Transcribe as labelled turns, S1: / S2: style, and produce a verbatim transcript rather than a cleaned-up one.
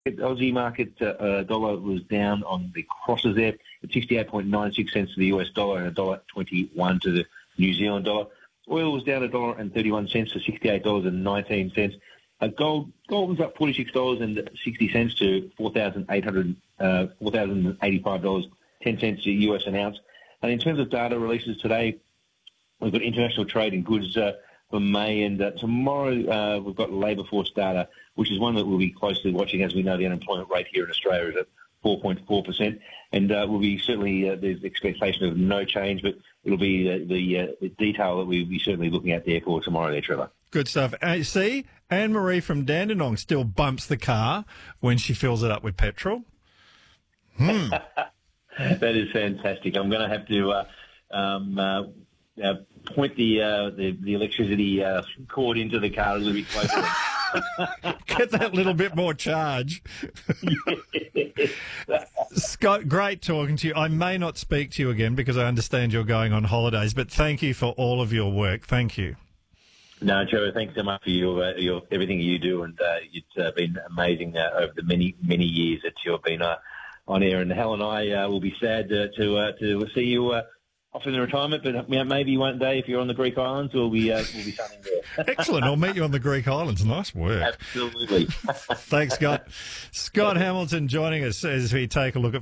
S1: Aussie market uh, uh, dollar was down on the crosses there at sixty-eight point nine six cents to the U S dollar and one dollar twenty-one to the New Zealand dollar. Oil was down one dollar thirty-one to sixty-eight dollars nineteen. Uh, gold gold was up forty-six dollars sixty to four thousand eight hundred uh, four thousand eighty-five dollars ten cents a U S an ounce. And in terms of data releases today, we've got international trade in goods uh, for May, and uh, tomorrow uh, we've got labour force data, which is one that we'll be closely watching. As we know, the unemployment rate here in Australia is at four point four percent, and uh, we'll be certainly, uh, there's expectation of no change, but it'll be uh, the, uh, the detail that we'll be certainly looking at there for tomorrow there, Trevor.
S2: Good stuff. Uh, see, Anne-Marie from Dandenong still bumps the car when she fills it up with petrol. Hmm.
S1: That is fantastic. I'm going to have to uh, um, uh, uh, point the, uh, the the electricity uh, cord into the car a little bit closer.
S2: Get that little bit more charge. Scott, great talking to you. I may not speak to you again because I understand you're going on holidays, but thank you for all of your work. Thank you.
S1: No, Trevor, thanks so much for your, uh, your everything you do, and uh, it's uh, been amazing uh, over the many, many years that you've been uh, on air. And Hal and I uh, will be sad uh, to uh, to see you uh, off in the retirement, but you know, maybe one day if you're on the Greek Islands, we'll be uh, we'll be sunning there.
S2: Excellent. I'll meet you on the Greek Islands. Nice work.
S1: Absolutely.
S2: Thanks, Scott. Scott Hamilton joining us as we take a look at